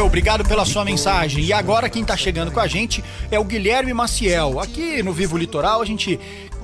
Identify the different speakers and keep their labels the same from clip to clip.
Speaker 1: obrigado pela sua mensagem. E agora quem tá chegando com a gente é o Guilherme Maciel. Aqui no Vivo Litoral a gente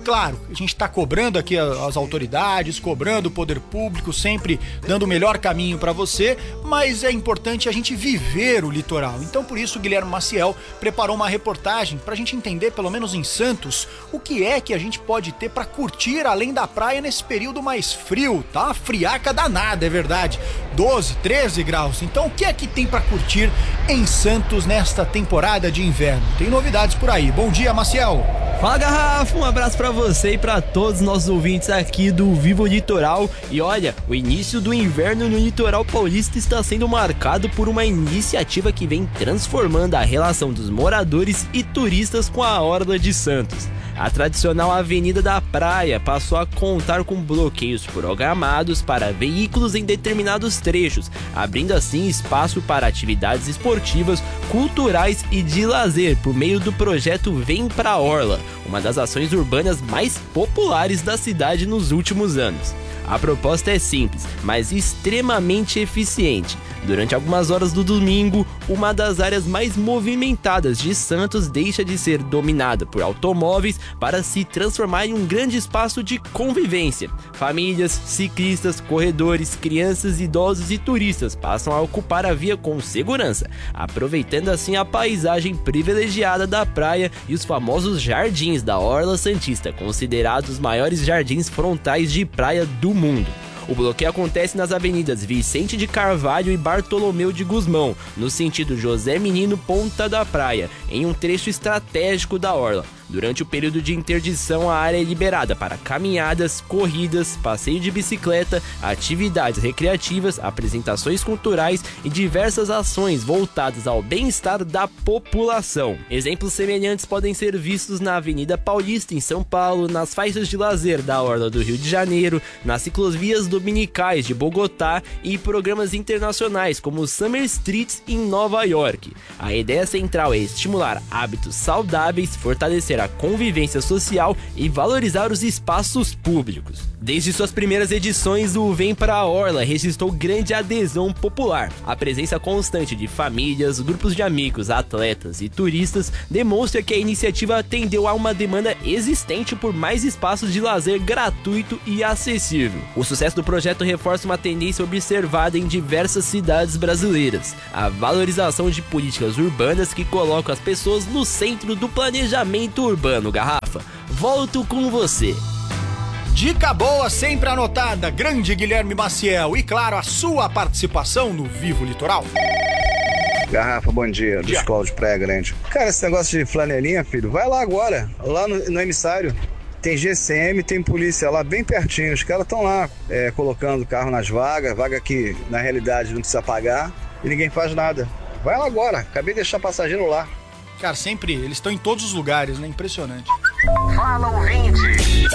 Speaker 1: tá cobrando aqui as autoridades, cobrando o poder público, sempre dando o melhor caminho para você, mas é importante a gente viver o litoral. Então por isso o Guilherme Maciel preparou uma reportagem pra gente entender, pelo menos em Santos, o que é que a gente pode ter pra curtir além da praia nesse período mais frio. Tá uma friaca danada, é verdade. 12, 13 graus. Então o que é que tem pra curtir em Santos nesta temporada de inverno? Tem novidades por aí. Bom dia, Maciel.
Speaker 2: Fala, Garrafa, um abraço pra você e pra todos os nossos ouvintes aqui do Vivo Litoral. E olha, o início do inverno no litoral paulista está sendo marcado por uma iniciativa que vem transformando a relação dos moradores e turistas com a Orla de Santos. A tradicional Avenida da Praia passou a contar com bloqueios programados para veículos em determinados trechos, abrindo assim espaço para atividades esportivas, culturais e de lazer por meio do projeto Vem Pra Orla, uma das ações urbanas mais populares da cidade nos últimos anos. A proposta é simples, mas extremamente eficiente. Durante algumas horas do domingo, uma das áreas mais movimentadas de Santos deixa de ser dominada por automóveis para se transformar em um grande espaço de convivência. Famílias, ciclistas, corredores, crianças, idosos e turistas passam a ocupar a via com segurança, aproveitando assim a paisagem privilegiada da praia e os famosos jardins da Orla Santista, considerados os maiores jardins frontais de praia do mundo. O bloqueio acontece nas avenidas Vicente de Carvalho e Bartolomeu de Gusmão, no sentido José Menino Ponta da Praia, em um trecho estratégico da orla. Durante o período de interdição, a área é liberada para caminhadas, corridas, passeio de bicicleta, atividades recreativas, apresentações culturais e diversas ações voltadas ao bem-estar da população. Exemplos semelhantes podem ser vistos na Avenida Paulista, em São Paulo, nas faixas de lazer da Orla do Rio de Janeiro, nas ciclovias dominicais de Bogotá e programas internacionais como o Summer Streets em Nova York. A ideia central é estimular hábitos saudáveis, fortalecer a convivência social e valorizar os espaços públicos. Desde suas primeiras edições, o Vem Pra Orla registrou grande adesão popular. A presença constante de famílias, grupos de amigos, atletas e turistas demonstra que a iniciativa atendeu a uma demanda existente por mais espaços de lazer gratuito e acessível. O sucesso do projeto reforça uma tendência observada em diversas cidades brasileiras: a valorização de políticas urbanas que colocam as pessoas no centro do planejamento urbano. Garrafa, volto com você.
Speaker 1: Dica boa sempre anotada, grande Guilherme Maciel. E claro, a sua participação no Vivo Litoral.
Speaker 3: Garrafa, bom dia. Do Escola de Praia Grande. Cara, esse negócio de flanelinha, filho, vai lá agora. Lá no emissário. Tem GCM, tem polícia lá bem pertinho. Os caras estão lá colocando carro nas vagas, vaga que na realidade não precisa pagar e ninguém faz nada. Vai lá agora. Acabei de deixar passageiro lá.
Speaker 1: Cara, sempre, eles estão em todos os lugares, né? Impressionante.
Speaker 4: Fala, ouvinte!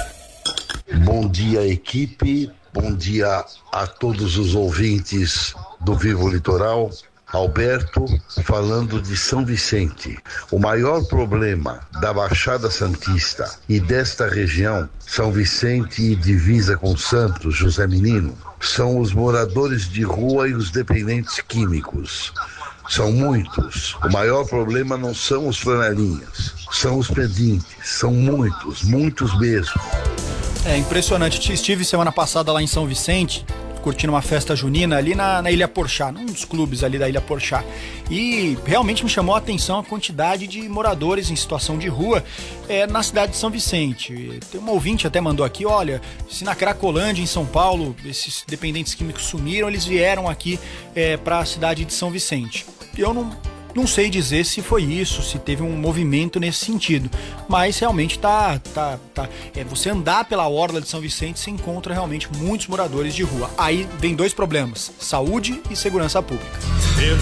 Speaker 5: Bom dia, equipe. Bom dia a todos os ouvintes do Vivo Litoral. Alberto, falando de São Vicente. O maior problema da Baixada Santista e desta região, São Vicente e divisa com Santos, José Menino, são os moradores de rua e os dependentes químicos. São muitos. O maior problema não são os flanelinhas, são os pedintes. São muitos, muitos mesmo.
Speaker 1: É impressionante. Estive semana passada lá em São Vicente, curtindo uma festa junina ali na Ilha Porchá, num dos clubes ali da Ilha Porchá. E realmente me chamou a atenção a quantidade de moradores em situação de rua na cidade de São Vicente. Tem uma ouvinte até mandou aqui, olha, se na Cracolândia, em São Paulo, esses dependentes químicos sumiram, eles vieram aqui para a cidade de São Vicente. Eu não sei dizer se foi isso, se teve um movimento nesse sentido, mas realmente você andar pela orla de São Vicente, se encontra realmente muitos moradores de rua. Aí vem dois problemas: saúde e segurança pública.